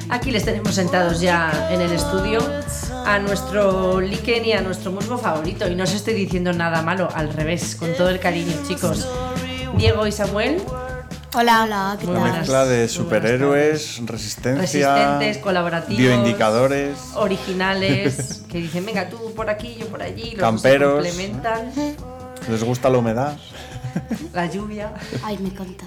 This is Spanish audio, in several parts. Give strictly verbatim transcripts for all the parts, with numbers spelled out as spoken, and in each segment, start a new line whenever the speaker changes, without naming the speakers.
Aquí les tenemos sentados ya en el estudio a nuestro Liken y a nuestro musgo favorito. Y no os estoy diciendo nada malo, al revés, con todo el cariño, chicos. Diego y Samuel.
Hola, hola, ¿qué tal?
Una mezcla de superhéroes, resistencia,
resistentes, colaborativos,
bioindicadores,
originales, que dicen, venga, tú por aquí, yo por allí, los
camperos,
se complementan.
Les gusta la humedad,
la lluvia.
Ay, me encanta.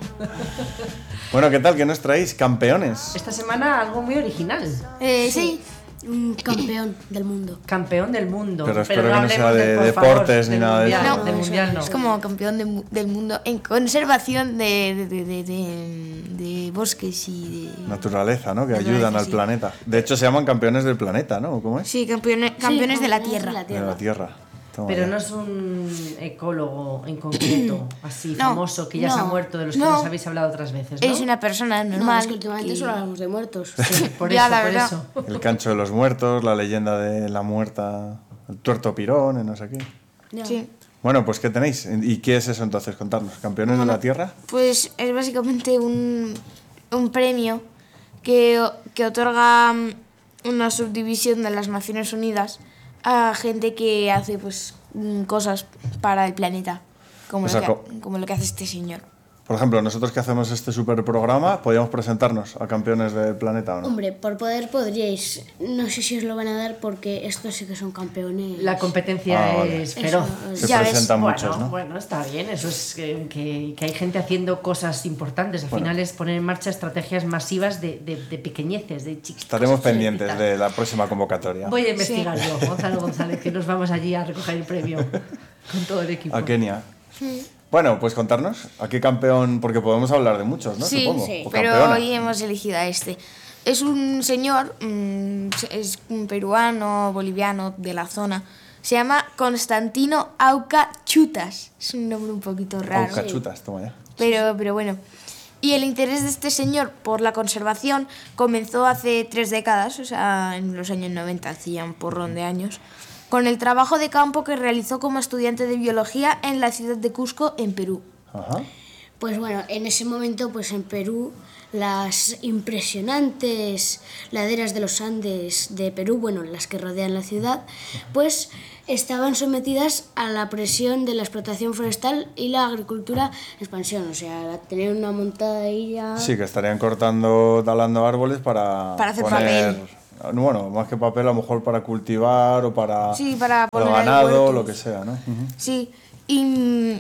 Bueno, ¿qué tal? ¿Qué nos traéis? Campeones.
Esta semana algo muy original.
Eh, sí, un campeón del mundo.
Campeón del mundo.
Pero espero
no
que no sea de
del, por
deportes
favor,
ni nada de
mundial,
eso.
No,
del mundial no.
Es como campeón de, del mundo en conservación de, de, de, de, de bosques y de...
Naturaleza, ¿no? Que
Naturaleza,
ayudan al
sí.
planeta. De hecho, se llaman campeones del planeta, ¿no? ¿Cómo es?
Sí, campeones, campeones
Sí,
de la
campeones
Tierra.
de la
De
Tierra.
la Tierra. Toma
Pero
ya.
no es un ecólogo en concreto, así
No,
famoso, que ya
no,
se ha muerto, de los que
no.
nos habéis hablado otras veces, ¿no?
Es una persona
No,
normal.
es que últimamente
que-
solo hablamos de muertos.
Sí, por
Ya,
eso,
la
por
verdad.
eso.
El cancho de los muertos, la leyenda de la muerta, el tuerto pirón, y no sé qué.
Ya.
Sí.
Bueno, pues ¿qué tenéis? ¿Y qué es eso entonces? Contarnos. ¿Campeones de la Tierra?
Pues es básicamente un, un premio que, que otorga mm, una subdivisión de las Naciones Unidas a gente que hace pues mm, cosas para el planeta, como,
O sea,
lo, que,
co-
como lo que hace este señor.
Por ejemplo, nosotros que hacemos este super programa, ¿podríamos presentarnos a campeones del planeta o no?
Hombre, por poder podríais. No sé si os lo van a dar porque estos sí que son campeones.
La competencia
Ah, vale.
es feroz.
Eso,
Se
Ya ves.
presentan
Bueno,
muchos, ¿no?
bueno, está bien, eso es que, que- que hay gente haciendo cosas importantes. Al final es poner en marcha estrategias masivas de, de, de pequeñeces, de chiquitos.
Estaremos pendientes de la próxima convocatoria.
Voy a investigar yo, Gonzalo González, que nos vamos allí a recoger el premio con todo el equipo.
A Kenia. Bueno, pues contarnos, ¿a qué campeón? Porque podemos hablar de muchos, ¿no?
Sí,
Supongo.
sí.
O
pero
campeona.
hoy hemos elegido a este. Es un señor, mm, es un peruano, boliviano de la zona. Se llama Constantino Auca Chutas. Es un nombre un poquito raro.
Aucachutas, toma ya.
Pero, pero bueno. Y el interés de este señor por la conservación comenzó hace tres décadas, o sea, en los años noventa, hacía un porrón de años, con el trabajo de campo que realizó como estudiante de biología en la ciudad de Cusco, en Perú.
Ajá.
Pues bueno, en ese momento, pues en Perú, las impresionantes laderas de los Andes de Perú, bueno, las que rodean la ciudad, pues estaban sometidas a la presión de la explotación forestal y la agricultura en expansión. O sea, tener una montada ahí ya...
Sí, que estarían cortando, talando árboles para,
Para hacer
poner,
papel.
Bueno, más que papel, a lo mejor para cultivar o para,
Sí, para
para
poner ahí
ganado,
huertos.
lo que sea, ¿no? Ujú.
Sí, y mm,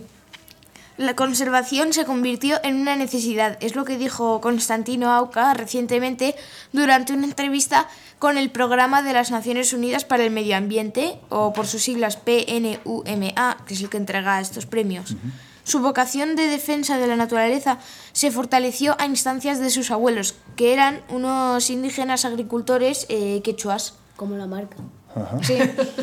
la conservación se convirtió en una necesidad. Es lo que dijo Constantino Auca recientemente durante una entrevista con el Programa de las Naciones Unidas para el Medio Ambiente, o por sus siglas P N U M A, que es el que entrega estos premios. Su vocación de defensa de la naturaleza se fortaleció a instancias de sus abuelos, que eran unos indígenas agricultores eh, quechuas.
Como la marca.
Ajá.
Sí,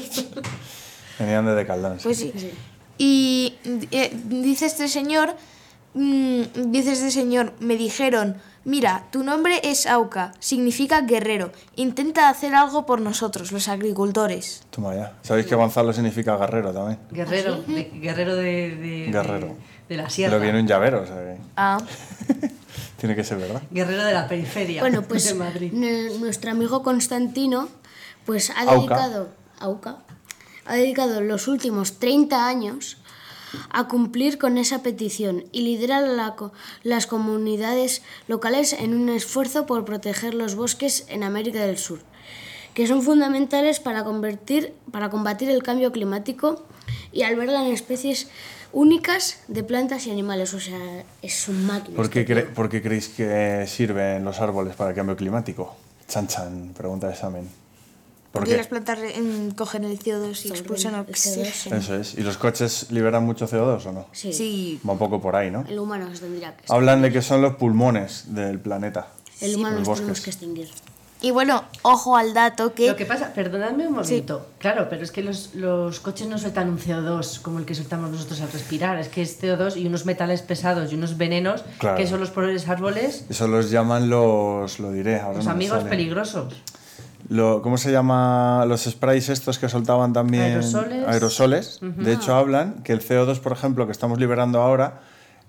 Venían de Decaldán.
pues sí. Y eh, dice este señor, mm, dice este señor, me dijeron, mira, tu nombre es Auca, significa guerrero, intenta hacer algo por nosotros, los agricultores.
Toma ya. ¿Sabéis que Gonzalo significa guerrero también?
Guerrero, de, guerrero de, de,
Guerrero.
de, de la sierra.
Lo viene un llavero, o sea que
Ah,
tiene que ser verdad.
Guerrero de la periferia
Bueno, pues
de Madrid.
n- nuestro amigo Constantino pues ha
Auca.
dedicado Auca, ha dedicado los últimos treinta años a cumplir con esa petición y lidera la co- las comunidades locales en un esfuerzo por proteger los bosques en América del Sur, que son fundamentales para convertir para combatir el cambio climático y albergan especies únicas de plantas y animales. O sea, es un máquina.
¿Por qué,
este
cre-
tío.
por qué creéis que sirven los árboles para el cambio climático? Chan chan, pregunta de examen. ¿Por
porque
qué?
las plantas mm, cogen el C O dos y expulsan
el C O dos.
oxígeno.
Eso es. ¿Y los coches liberan mucho C O dos o no?
Sí,
Sí,
Va un poco por ahí, ¿no?
el humano se tendría que
Hablan de que son los pulmones del planeta.
El humano
los
nos tenemos
bosques.
que extinguir.
y bueno, ojo al dato que...
Lo que pasa, perdonadme un momento, claro, pero es que los, los coches no sueltan un C O dos como el que soltamos nosotros al respirar, es que es C O dos y unos metales pesados y unos venenos
Claro.
que son los pobres árboles,
Eso los llaman los, lo diré, ahora
los
no me
amigos
sale.
peligrosos.
Lo, ¿Cómo se llama los sprays estos que soltaban también?
Aerosoles.
Aerosoles. De hecho, hablan que el C O dos, por ejemplo, que estamos liberando ahora,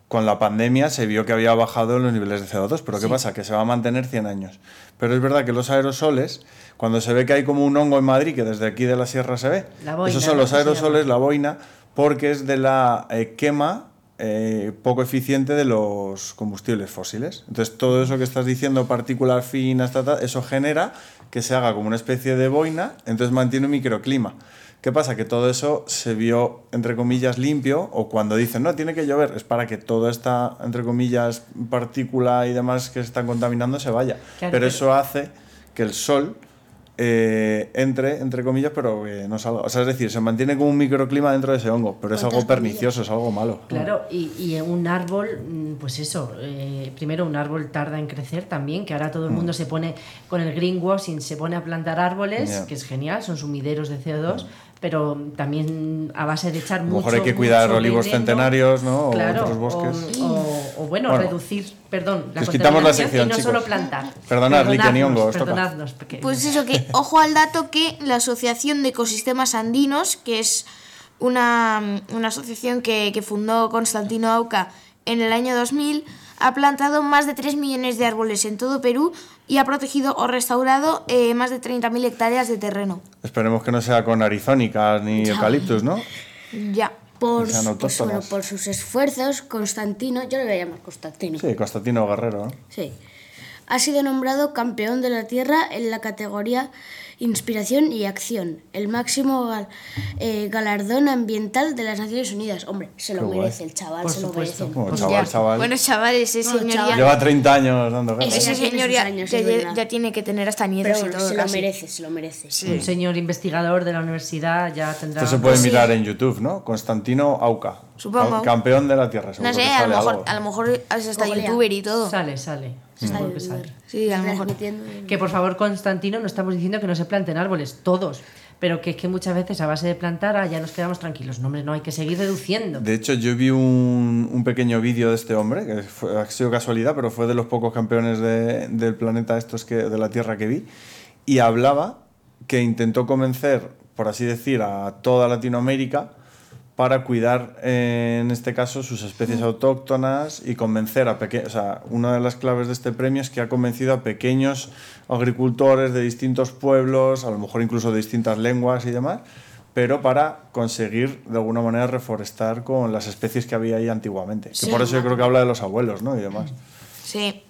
con la pandemia se vio que había bajado los niveles de C O dos, pero ¿qué
Sí.
pasa? Que se va a mantener cien años. Pero es verdad que los aerosoles, cuando se ve que hay como un hongo en Madrid, que desde aquí de la sierra se ve,
La boina,
esos son
¿no?
los
Que se
aerosoles,
llama.
la boina, porque es de la eh, quema eh, poco eficiente de los combustibles fósiles. Entonces todo eso que estás diciendo, partículas finas, ta, ta, eso genera que se haga como una especie de boina, entonces mantiene un microclima. ¿Qué pasa? Que todo eso se vio, entre comillas, limpio, o cuando dicen, no, tiene que llover, es para que toda esta, entre comillas, partícula y demás que se están contaminando se vaya.
Claro,
pero
pero-
eso hace que el sol eh, entre, entre comillas, pero eh, no salga. O sea, es decir, se mantiene como un microclima dentro de ese hongo, pero es algo
¿Cuántas
pernicioso, es algo malo.
Claro, y, y un árbol, mm, pues eso, eh, primero un árbol tarda en crecer también, que ahora todo el mundo se pone con el greenwashing, se pone a plantar árboles,
Ya.
que es genial, son sumideros de C O dos, pero también a base de echar
A lo
mucho,
mejor hay que cuidar
mucho
olivos
veneno,
centenarios, ¿no? O
claro,
otros bosques.
O, o- o bueno,
Bueno,
reducir, perdón, la
os quitamos la
contaminación
sección,
y no
chicos.
solo plantar.
Perdonad, Liken y Hongo, os toca.
perdonadnos, porque-
Pues eso, que ojo al dato que la Asociación de Ecosistemas Andinos, que es una, una asociación que, que fundó Constantino Auca en el año dos mil, ha plantado más de tres millones de árboles en todo Perú y ha protegido o restaurado eh, más de treinta mil hectáreas de terreno.
Esperemos que no sea con arizónicas ni eucaliptus, ¿no?
Ya.
Por,
Que sean
su- pues, bueno,
autóctonas.
por sus esfuerzos, Constantino, yo le voy a llamar Constantino.
Sí, Constantino Guerrero, ¿no?
Sí. Ha sido nombrado campeón de la Tierra en la categoría Inspiración y Acción, el máximo gal- eh, galardón ambiental de las Naciones Unidas. Hombre, se lo
Qué guay.
merece el chaval,
Por
se lo
supuesto.
merece.
Bueno,
Pues
chaval,
Ya.
chaval.
Bueno, chavales, ese
Bueno,
señor
chaval.
ya,
Lleva treinta años dando guerra.
Ese
ese
ya tiene
señor
sus
ya,
años,
ya-
es
ya-
verdad.
ya tiene que tener hasta nietos
Pero
y
bueno,
todo.
se lo
casi.
merece, se lo merece.
Un señor investigador de la universidad ya tendrá...
Esto se puede
Sí.
mirar en YouTube, ¿no? Constantino Auca.
Supongo.
Cam- Campeón de la Tierra,
No
seguro
sé,
que
a
sale
lo mejor,
algo.
a lo mejor es hasta
Googlea.
youtuber y todo.
Sale, sale. Seguro que sale.
Sí, a lo mejor.
Transmitiendo-
Que por favor, Constantino, no estamos diciendo que no se planten árboles, todos. Pero que es que muchas veces a base de plantar ah, ya nos quedamos tranquilos. No, hombre, no, hay que seguir reduciendo.
De hecho, yo vi un, un pequeño vídeo de este hombre, que fue- ha sido casualidad, pero fue de los pocos campeones de- del planeta estos que, de la Tierra que vi, y hablaba que intentó convencer, por así decir, a toda Latinoamérica para cuidar, eh, en este caso, sus especies autóctonas y convencer a pequeños... O sea, una de las claves de este premio es que ha convencido a pequeños agricultores de distintos pueblos, a lo mejor incluso de distintas lenguas y demás, pero para conseguir, de alguna manera, reforestar con las especies que había ahí antiguamente.
Sí.
Que por eso yo creo que habla de los abuelos, ¿no? Y demás.
Sí.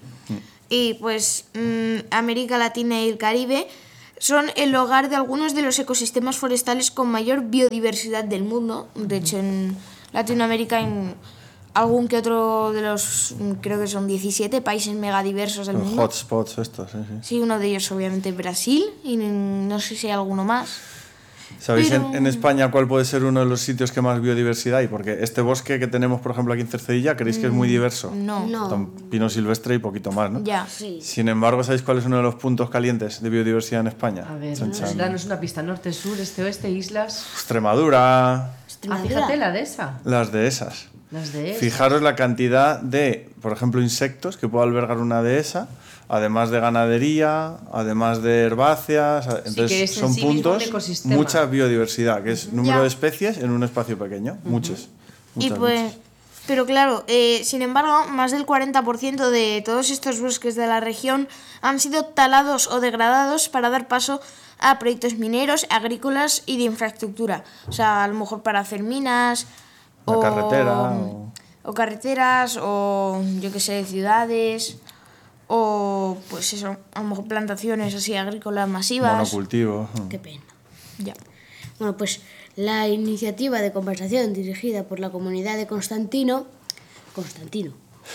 Y pues mm, América Latina y el Caribe son el hogar de algunos de los ecosistemas forestales con mayor biodiversidad del mundo. De hecho, en Latinoamérica, en algún que otro de los, mm, creo que son diecisiete países megadiversos del
Los
mundo.
hotspots estos, sí, sí.
Sí, uno de ellos obviamente Brasil y mm, no sé si hay alguno más.
¿Sabéis
Pero-
en, en España cuál puede ser uno de los sitios que más biodiversidad hay? Porque este bosque que tenemos, por ejemplo, aquí en Cercedilla, ¿creéis que es muy diverso?
No.
No.
Tan pino silvestre y poquito más, ¿no?
Ya.
Sí.
Sin embargo, ¿sabéis cuál es uno de los puntos calientes de biodiversidad en España?
A ver,
Chan, chan.
danos una pista. Norte, sur, este, oeste, islas...
Extremadura,
Ah,
Extremadura.
fíjate la de esa.
las dehesas.
Las de esa.
Fijaros la cantidad de, por ejemplo, insectos que puede albergar una dehesa, además de ganadería, además de herbáceas. Entonces,
que es en
son
sí mismo un
puntos,
ecosistema.
mucha biodiversidad, que es número
Ya.
de especies en un espacio pequeño. Muchos.
Y
Muchas,
pues,
muchas.
pero claro, eh, sin embargo, más del cuarenta por ciento de todos estos bosques de la región han sido talados o degradados para dar paso a proyectos mineros, agrícolas y de infraestructura. O sea, a lo mejor para hacer minas,
Una
o,
carretera, o-
o carreteras, o yo qué sé, ciudades, o pues eso, a lo mejor plantaciones así agrícolas masivas.
Monocultivo.
Qué pena.
Ya.
Bueno, pues la iniciativa de conversación dirigida por la comunidad de Constantino, Constantino,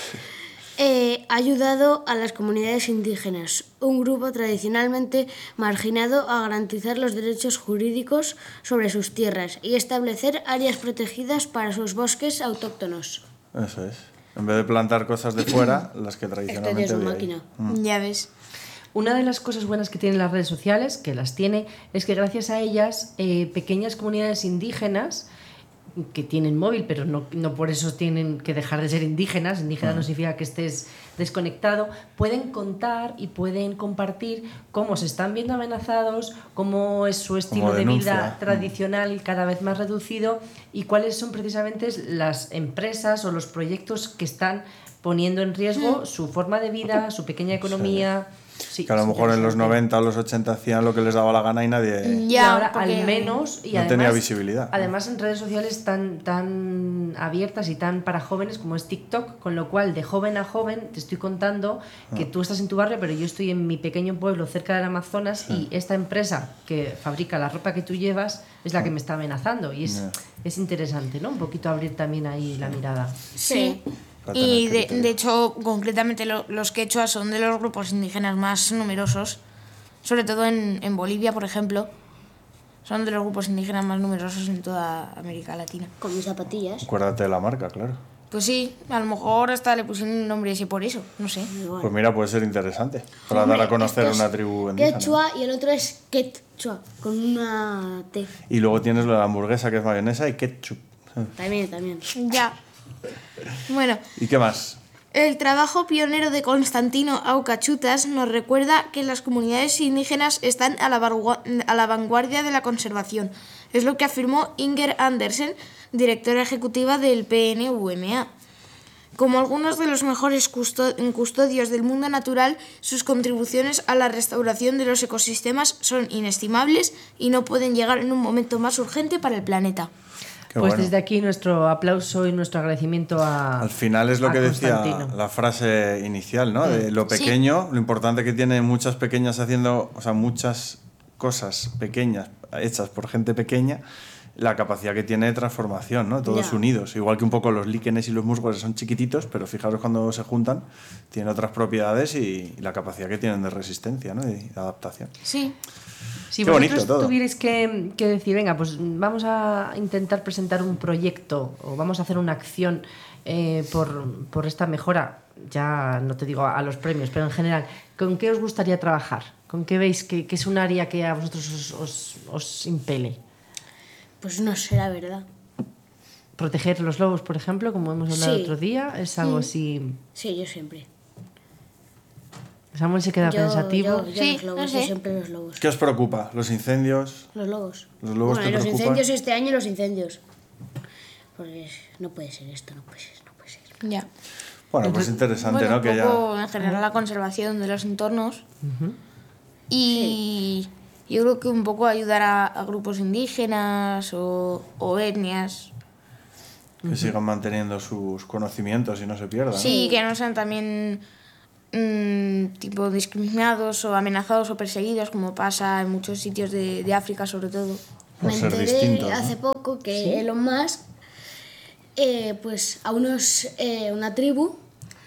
eh, ha ayudado a las comunidades indígenas, un grupo tradicionalmente marginado, a garantizar los derechos jurídicos sobre sus tierras y establecer áreas protegidas para sus bosques autóctonos.
Eso es. En vez de plantar cosas de fuera, las que
Esto
tradicionalmente
es su
había ahí.
máquina.
Ya ves.
Una de las cosas buenas que tienen las redes sociales, que las tiene, es que gracias a ellas, eh, pequeñas comunidades indígenas que tienen móvil, pero no, no por eso tienen que dejar de ser indígenas. Indígena no significa que estés desconectado. Pueden contar y pueden compartir cómo se están viendo amenazados, cómo es su estilo de vida tradicional cada vez más reducido y cuáles son precisamente las empresas o los proyectos que están poniendo en riesgo su forma de vida, su pequeña economía. Sí,
que a lo mejor en los noventa o los ochenta hacían lo que les daba la gana y nadie...
Ya, y ahora porque... al menos... Y
no
además,
tenía visibilidad.
Además en redes sociales tan, tan abiertas y tan para jóvenes como es TikTok, con lo cual de joven a joven te estoy contando que ah. tú estás en tu barrio, pero yo estoy en mi pequeño pueblo cerca del Amazonas sí. y esta empresa que fabrica la ropa que tú llevas es la que me está amenazando y es, yeah. es interesante, ¿no? Un poquito abrir también ahí la mirada.
Sí. Y de, de hecho, concretamente lo, los quechuas son de los grupos indígenas más numerosos, sobre todo en, en Bolivia, por ejemplo. Son de los grupos indígenas más numerosos en toda América Latina.
Con mis zapatillas.
Acuérdate de la marca, claro.
Pues sí, a lo mejor hasta le pusieron un nombre ese por eso, no sé.
Pues mira, puede ser interesante para Hombre, dar a conocer una tribu indígena.
Quechua y el otro es quechua, con una T.
Y luego tienes la hamburguesa que es mayonesa y ketchup.
También, también.
Ya. Bueno.
¿Y qué más?
El trabajo pionero de Constantino Auca Chutas nos recuerda que las comunidades indígenas están a la, a la vanguardia de la conservación. Es lo que afirmó Inger Andersen, directora ejecutiva del P N U M A. Como algunos de los mejores custodios del mundo natural, sus contribuciones a la restauración de los ecosistemas son inestimables y no pueden llegar en un momento más urgente para el planeta.
Qué pues bueno. Desde aquí nuestro aplauso y nuestro agradecimiento a
Al final es lo que decía la frase inicial, ¿no? De lo pequeño, sí. Lo importante que tiene muchas pequeñas haciendo, o sea, muchas cosas pequeñas hechas por gente pequeña, la capacidad que tiene de transformación, ¿no? Todos yeah. unidos. Igual que un poco los líquenes y los musgos son chiquititos, pero fijaros cuando se juntan, tienen otras propiedades y, y la capacidad que tienen de resistencia, ¿no? Y de adaptación.
Sí.
Si Qué vosotros tuvierais que, que decir, venga, pues vamos a intentar presentar un proyecto o vamos a hacer una acción eh, por, por esta mejora, ya no te digo a los premios, pero en general, ¿con qué os gustaría trabajar? ¿Con qué veis que, que es un área que a vosotros os, os, os impele?
Pues no sé, la verdad.
Proteger los lobos, por ejemplo, como hemos hablado sí. otro día, es algo
sí.
así...
Sí, yo siempre.
Samuel se queda
yo,
pensativo.
Yo, yo
sí,
los lobos,
no sé.
yo siempre los lobos.
¿Qué os preocupa? ¿Los incendios?
Los lobos.
¿Los lobos
bueno,
te
los
preocupan?
incendios este año, los incendios. Pues no puede ser esto, no puede ser, no puede ser.
Ya.
Bueno, pues interesante,
bueno,
¿no?
Un
que
poco
ya...
en general la conservación de los entornos.
Uh-huh.
Y sí. yo creo que un poco ayudar a, a grupos indígenas o, o etnias.
Que uh-huh. sigan manteniendo sus conocimientos y no se pierdan.
Sí,
¿no?
que no sean también mmm, tipo discriminados o amenazados o perseguidos, como pasa en muchos sitios de, de África sobre todo.
Por
Me
ser
enteré
distintos, ¿no?
hace poco que
¿Sí?
Elon Musk, eh, pues a unos, eh, una tribu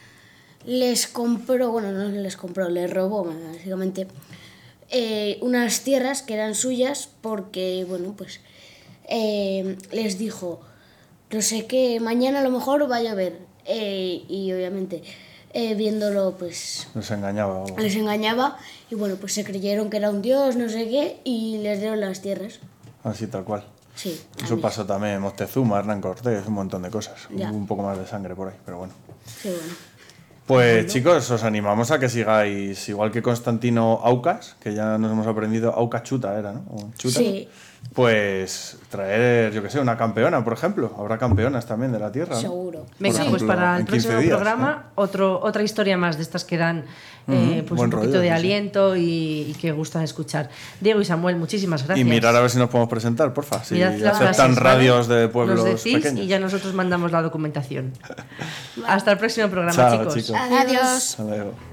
les compró, bueno, no les compró, les robó básicamente eh, unas tierras que eran suyas porque, bueno, pues eh, les dijo, no sé qué, mañana a lo mejor va a llover eh, y obviamente eh, viéndolo pues...
Les engañaba. Algo.
Les engañaba y bueno, pues se creyeron que era un dios, no sé qué, y les dieron las tierras.
Así tal cual.
Sí.
Eso pasó también en Moctezuma, Hernán Cortés, un montón de cosas.
Ya.
Hubo un poco más de sangre por ahí, pero bueno.
Sí, bueno.
Pues
Bueno.
chicos, os animamos a que sigáis, igual que Constantino Aucas, que ya nos hemos aprendido, Auca Chuta era, ¿no? O Chuta.
Sí.
Pues traer, yo que sé, una campeona, por ejemplo. Habrá campeonas también de la Tierra, ¿no?
Seguro.
Venga,
Por
pues
ejemplo,
para el
en quince
próximo
días,
programa
¿eh?
otro, otra historia más de estas que dan eh,
Ujú,
pues
buen
un poquito
rollo,
de
sí, sí.
aliento y, y que gustan escuchar. Diego y Samuel, muchísimas gracias.
Y mirar a ver si nos podemos presentar, porfa. Si
Mirad las
aceptan
bases,
radios
¿vale?
de pueblos
Nos decís
pequeños.
y ya nosotros mandamos la documentación. Hasta el próximo programa,
Chao,
chicos.
chicos.
Adiós.
Hasta luego.